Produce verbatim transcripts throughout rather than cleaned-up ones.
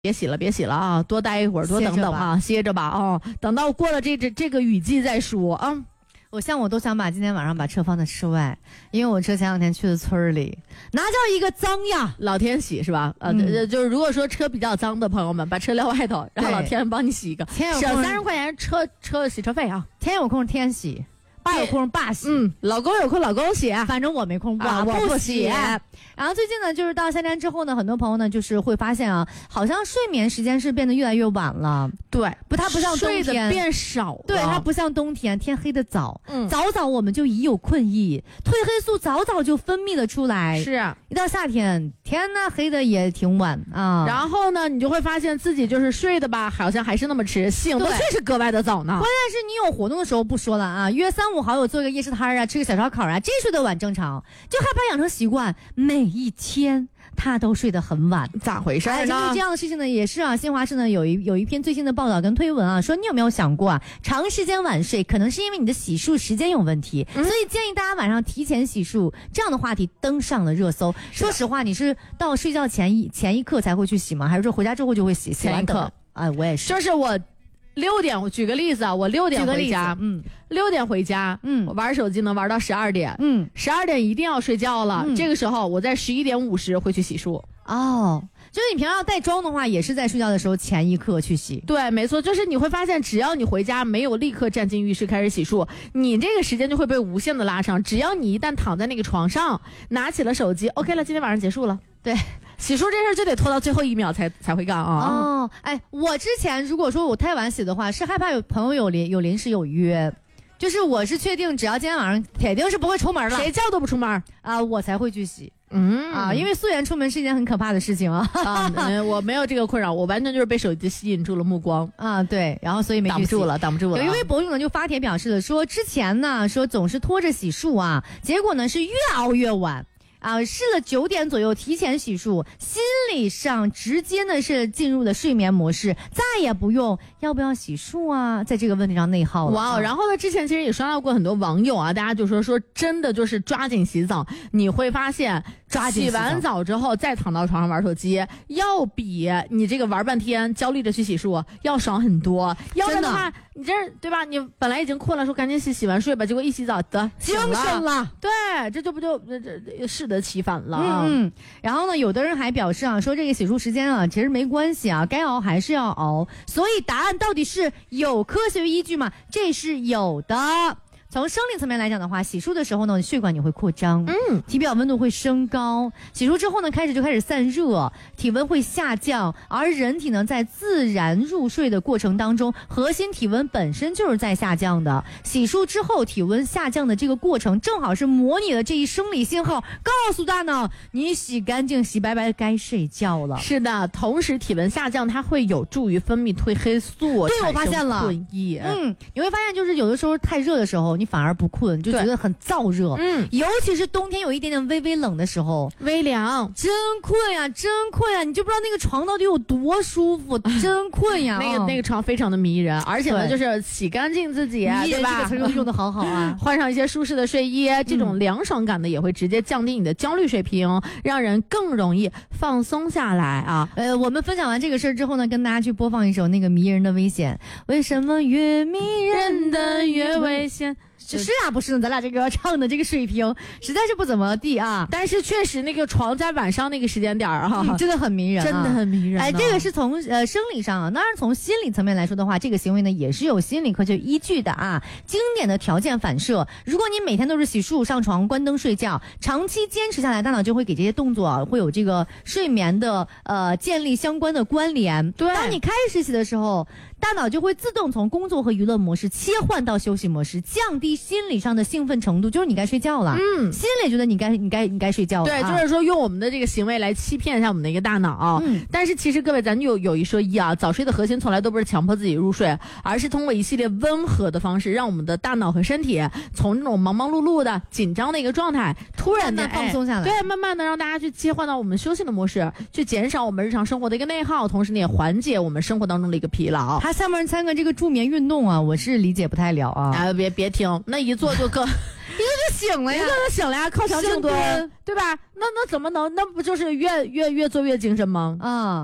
别洗了，别洗了啊！多待一会儿，多等等啊，歇着吧啊、哦！等到过了这这这个雨季再说啊。 我像我都想把今天晚上把车放在室外，因为我车前两天去的村里，哪叫一个脏呀！ 老天洗是吧？呃，嗯、就是如果说车比较脏的朋友们，把车撂外头，然后老天帮你洗一个，省三十块钱车车洗车费啊！ 天有空天洗。爸有空爸洗， 嗯，老公有空老公洗， 反正我没空，我、 啊、 我不洗。 然后最近呢，就是到夏天之后呢，很多朋友呢就是会发现啊，好像睡眠时间是变得越来越晚了。 对， 不，它不像冬天睡得变少了。 对，它不像冬天，天黑的早， 嗯， 早早我们就已有困意，褪黑素早早就分泌了出来。 是啊， 一到夏天，天呐，黑的也挺晚啊。 然后呢，你就会发现自己就是睡的吧，好像还是那么迟，醒的却是格外的早呢。 关键是你有活动的时候不说了啊，约三五好友做一个夜市摊啊，吃个小烧烤啊，这睡得晚正常，就害怕养成习惯，每一天他都睡得很晚， 咋回事呢？ 哎，针对这样的事情呢，也是啊，新华社呢有一有一篇最新的报道跟推文啊，说你有没有想过啊，长时间晚睡可能是因为你的洗漱时间有问题，嗯、所以建议大家晚上提前洗漱。这样的话题登上了热搜。说实话，你是到睡觉前一前一刻才会去洗吗？还是说回家之后就会洗？洗完刻？哎，我也是， 就是我。六点，我举个例子啊，我六点回家， 嗯， 六点回家，嗯，我玩手机能玩到十二点， 嗯， 十二点一定要睡觉了， 嗯、 这个时候我在十一点五十会去洗漱。 哦，就是你平常要带妆的话，也是在睡觉的时候前一刻去洗。 对，没错，就是你会发现，只要你回家没有立刻站进浴室开始洗漱，你这个时间就会被无限的拉长。只要你一旦躺在那个床上，拿起了手机 ，OK 了，今天晚上结束了。 对。 洗漱这事儿就得拖到最后一秒才才会干啊！ 哦，哎，我之前如果说我太晚洗的话，是害怕有朋友有临有临时有约，就是我是确定只要今天晚上铁定是不会出门了， 谁叫都不出门啊，我才会去洗。 嗯啊，因为素颜出门是一件很可怕的事情啊！ 啊嗯、我没有这个困扰，我完全就是被手机吸引住了目光啊，对，然后所以没挡不住了，挡不住了。 有一位博主呢就发帖表示了，说之前呢说总是拖着洗漱啊，结果呢是越熬越晚。啊，试了九点左右提前洗漱，心理上直接呢是进入了睡眠模式，再也不用要不要洗漱啊，在这个问题上内耗了。 哇、wow, 然后呢，之前其实也刷到过很多网友啊，大家就说说真的就是抓紧洗澡，你会发现抓紧洗完澡之后再躺到床上玩手机，要比你这个玩半天焦虑着去洗漱要爽很多。要不然的话，你这对吧？你本来已经困了，说赶紧洗，洗完睡吧，结果一洗澡得精神了。 对，这就不就这这适得其反了。 嗯嗯。然后呢，有的人还表示啊，说这个洗漱时间啊，其实没关系啊，该熬还是要熬。所以答案到底是有科学依据吗？这是有的。从生理层面来讲的话，洗漱的时候呢，血管也会扩张， 嗯， 体表温度会升高。洗漱之后呢，开始就开始散热，体温会下降。而人体呢，在自然入睡的过程当中，核心体温本身就是在下降的。洗漱之后体温下降的这个过程，正好是模拟了这一生理信号，告诉大脑你洗干净、洗白白，该睡觉了。 是的，同时体温下降，它会有助于分泌褪黑素， 对，我发现了。 困意， 嗯，你会发现就是有的时候太热的时候。你反而不困，你就觉得很燥热。 嗯， 尤其是冬天有一点点微微冷的时候， 微凉， 真困呀，真困呀！你就不知道那个床到底有多舒服，真困呀。 那个、 哦、 那个床非常的迷人，而且呢，就是洗干净自己，对吧？ 这个词用用的好好啊。 换上一些舒适的睡衣，这种凉爽感呢，也会直接降低你的焦虑水平，嗯、让人更容易放松下来啊。 呃，我们分享完这个事儿之后呢，跟大家去播放一首那个迷人的危险。为什么越迷人的越危险？是啊，不是咱俩这个唱的这个水平实在是不怎么地啊。 但是确实那个床在晚上那个时间点儿哈， 嗯，真的很迷人、啊， 真的很迷人、啊。 哎，这个是从呃生理上啊，当然从心理层面来说的话，这个行为呢也是有心理科学依据的啊。经典的条件反射，如果你每天都是洗漱、上床、关灯睡觉，长期坚持下来，大脑就会给这些动作啊会有这个睡眠的呃建立相关的关联。 对， 当你开始洗的时候，大脑就会自动从工作和娱乐模式切换到休息模式，降低心理上的兴奋程度，就是你该睡觉了。 嗯， 心里觉得你该你该你该睡觉了。 对， 啊、 就是说用我们的这个行为来欺骗一下我们的一个大脑。 嗯， 但是其实各位，咱就有有一说一啊，早睡的核心从来都不是强迫自己入睡，而是通过一系列温和的方式，让我们的大脑和身体从这种忙忙碌碌的紧张的一个状态，突然的放松下来。 对，慢慢的让大家去切换到我们休息的模式，去减少我们日常生活的一个内耗，同时呢也缓解我们生活当中的一个疲劳。 它下面三个这个助眠运动啊，我是理解不太了啊。 啊，别别听，那一做就更。 一个就醒了呀， 一个就醒了呀，靠墙静蹲，对吧？那那怎么能？那不就是越越越做越精神吗？ 啊，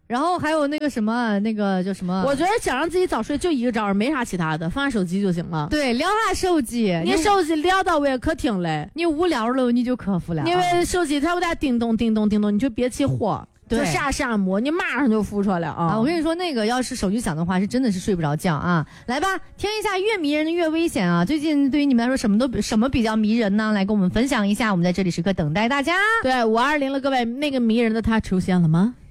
然后还有那个什么，那个叫什么？ 我觉得想让自己早睡就一个招儿，没啥其他的，放下手机就行了。 对，撩下手机， 你手机撩到位可挺嘞， 你无聊了你就可服了。 因为手机它有点叮咚叮咚叮咚，你就别起火。就下下摸，你马上就浮出来了啊！ 啊我跟你说，那个要是手机响的话，是真的是睡不着觉啊！来吧，听一下越迷人的越危险啊！最近对于你们来说，什么都什么比较迷人呢？来跟我们分享一下，我们在这里时刻等待大家。 对，五二零了，各位，那个迷人的他出现了吗？